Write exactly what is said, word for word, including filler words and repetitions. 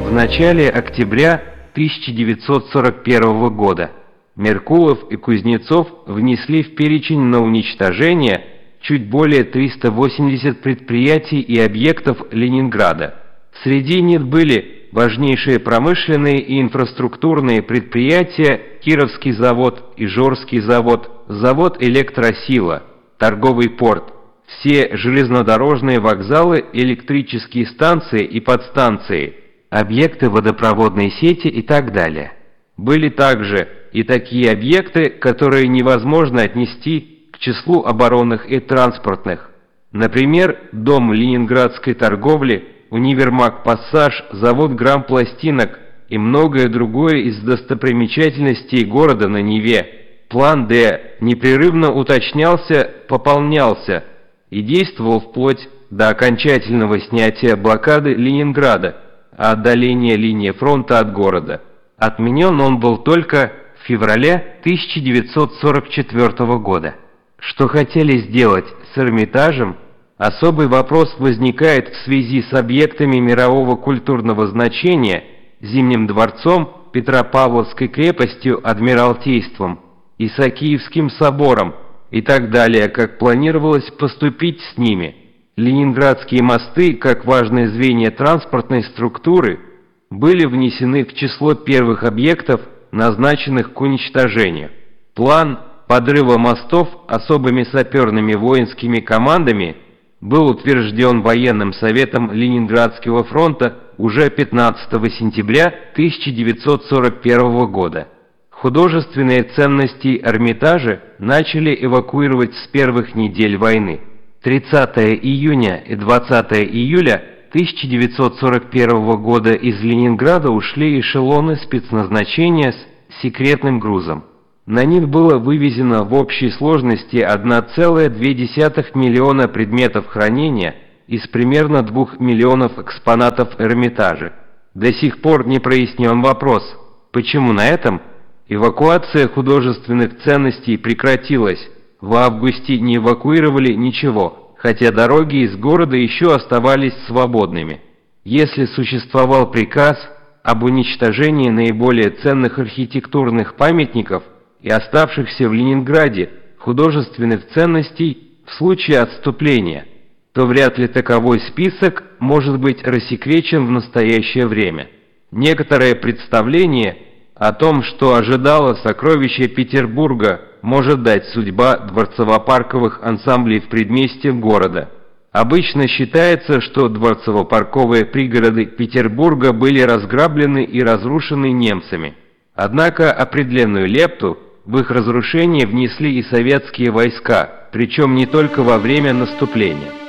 В начале октября тысяча девятьсот сорок первого года Меркулов и Кузнецов внесли в перечень на уничтожение чуть более триста восемьдесят предприятий и объектов Ленинграда. Среди них были важнейшие промышленные и инфраструктурные предприятия Кировский завод, Ижорский завод, завод «Электросила», торговый порт, все железнодорожные вокзалы, электрические станции и подстанции, объекты водопроводной сети и так далее. Были также и такие объекты, которые невозможно отнести к числу оборонных и транспортных. Например, дом ленинградской торговли, универмаг «Пассаж», завод грампластинок и многое другое из достопримечательностей города на Неве. План Д непрерывно уточнялся, пополнялся и действовал вплоть до окончательного снятия блокады Ленинграда, а отдаления линии фронта от города. Отменен он был только в феврале тысяча девятьсот сорок четвёртого года. Что хотели сделать с Эрмитажем, особый вопрос возникает в связи с объектами мирового культурного значения, Зимним дворцом, Петропавловской крепостью, Адмиралтейством, Исаакиевским собором и так далее, как планировалось поступить с ними. Ленинградские мосты, как важное звенья транспортной структуры, были внесены в число первых объектов, назначенных к уничтожению. План подрыва мостов особыми саперными воинскими командами был утвержден военным советом Ленинградского фронта уже пятнадцатого сентября тысяча девятьсот сорок первого года. Художественные ценности Эрмитажа начали эвакуировать с первых недель войны. тридцатого июня и двадцатого июля тысяча девятьсот сорок первого года из Ленинграда ушли эшелоны спецназначения с секретным грузом. На них было вывезено в общей сложности одна целая две десятых миллиона предметов хранения из примерно двух миллионов экспонатов Эрмитажа. До сих пор не прояснен вопрос, почему на этом эвакуация художественных ценностей прекратилась. В августе не эвакуировали ничего, хотя дороги из города еще оставались свободными. Если существовал приказ об уничтожении наиболее ценных архитектурных памятников и оставшихся в Ленинграде художественных ценностей в случае отступления, то вряд ли таковой список может быть рассекречен в настоящее время. Некоторое представление о том, что ожидало сокровища Петербурга, может дать судьба дворцово-парковых ансамблей в предместье города. Обычно считается, что дворцово-парковые пригороды Петербурга были разграблены и разрушены немцами. Однако определенную лепту в их разрушение внесли и советские войска, причем не только во время наступления.